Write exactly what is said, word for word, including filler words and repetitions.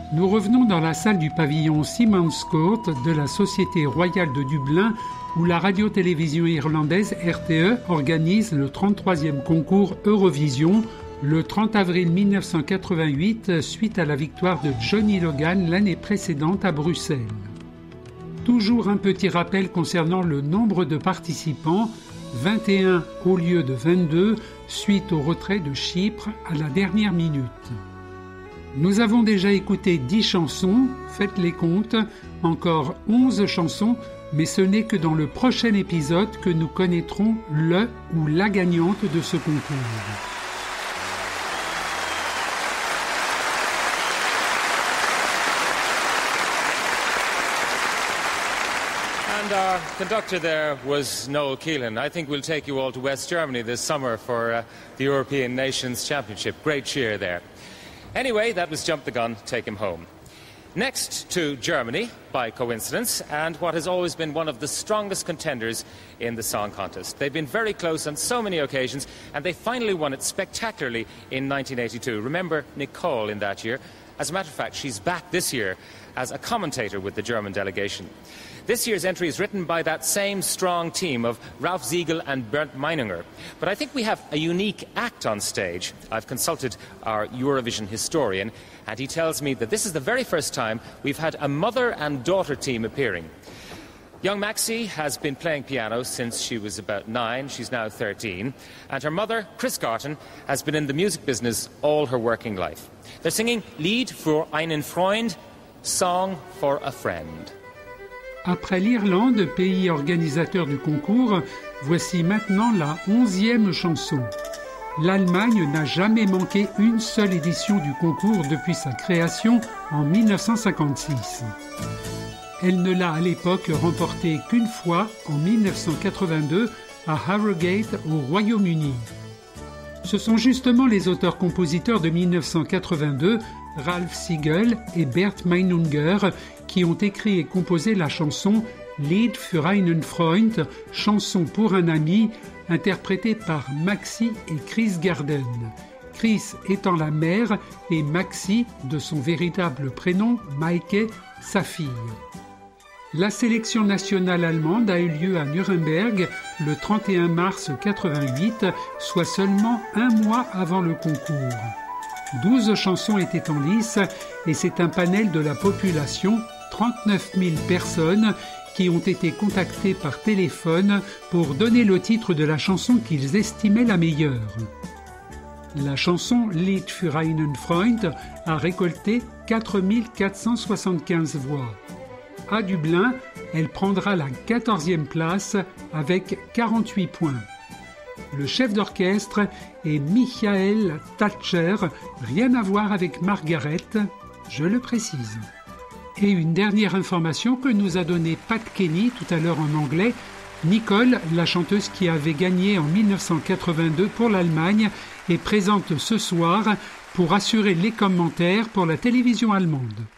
Nous revenons dans la salle du pavillon Simon's Court de la Société royale de Dublin où la radio-télévision irlandaise R T E organise le trente-troisième concours Eurovision le trente avril mille neuf cent quatre-vingt-huit suite à la victoire de Johnny Logan l'année précédente à Bruxelles. Toujours un petit rappel concernant le nombre de participants, vingt et un au lieu de vingt-deux suite au retrait de Chypre à la dernière minute. Nous avons déjà écouté dix chansons, faites les comptes, encore onze chansons, mais ce n'est que dans le prochain épisode que nous connaîtrons le ou la gagnante de ce concours. And our conductor there was Noel Keelan. I think we'll take you all to West Germany this summer for uh, the European Nations Championship. Great cheer there. Anyway, that was Jump the Gun, Take Him Home. Next to Germany, by coincidence, and what has always been one of the strongest contenders in the song contest. They've been very close on so many occasions, and they finally won it spectacularly in nineteen eighty-two. Remember Nicole in that year? As a matter of fact, she's back this year as a commentator with the German delegation. This year's entry is written by that same strong team of Ralph Siegel and Bernd Meininger. But I think we have a unique act on stage. I've consulted our Eurovision historian, and he tells me that this is the very first time we've had a mother and daughter team appearing. Young Maxi has been playing piano since she was about nine. She's now thirteen. And her mother, Chris Garton, has been in the music business all her working life. They're singing Lied für einen Freund, Song for a Friend. Après l'Irlande, pays organisateur du concours, voici maintenant la onzième chanson. L'Allemagne n'a jamais manqué une seule édition du concours depuis sa création en mille neuf cent cinquante-six. Elle ne l'a à l'époque remporté qu'une fois en mille neuf cent quatre-vingt-deux à Harrogate au Royaume-Uni. Ce sont justement les auteurs-compositeurs de mille neuf cent quatre-vingt-deux, Ralph Siegel et Bernd Meininger, qui ont écrit et composé la chanson Lied für einen Freund, chanson pour un ami, interprétée par Maxi et Chris Garden. Chris étant la mère et Maxi, de son véritable prénom, Maike, sa fille. La sélection nationale allemande a eu lieu à Nuremberg le trente et un mars quatre-vingt-huit, soit seulement un mois avant le concours. douze chansons étaient en lice et c'est un panel de la population, trente-neuf mille personnes, qui ont été contactées par téléphone pour donner le titre de la chanson qu'ils estimaient la meilleure. La chanson Lied für einen Freund a récolté quatre mille quatre cent soixante-quinze voix. À Dublin, elle prendra la quatorzième place avec quarante-huit points. Le chef d'orchestre est Michael Thatcher, rien à voir avec Margaret, je le précise. Et une dernière information que nous a donnée Pat Kenny tout à l'heure en anglais, Nicole, la chanteuse qui avait gagné en mille neuf cent quatre-vingt-deux pour l'Allemagne, est présente ce soir pour assurer les commentaires pour la télévision allemande.